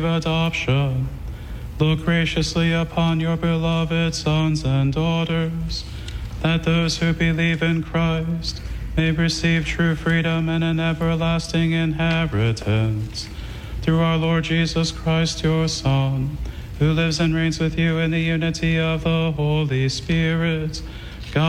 adoption. Look graciously upon your beloved sons and daughters, that those who believe in Christ may receive true freedom and an everlasting inheritance. Through our Lord Jesus Christ, your Son, who lives and reigns with you in the unity of the Holy Spirit,